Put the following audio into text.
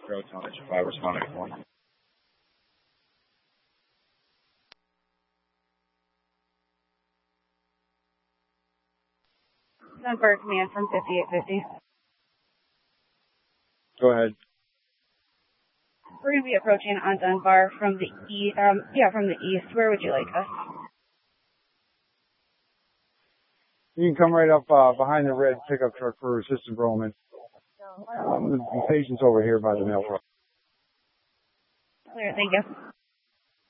Proton, it's 5 responding to 1. Dunbar Command from 5850. Go ahead. We're going to be approaching on Dunbar from the east. From the east. Where would you like us? You can come right up behind the red pickup truck for assisted enrollment. The patient's over here by the mailbox. Clear, thank you.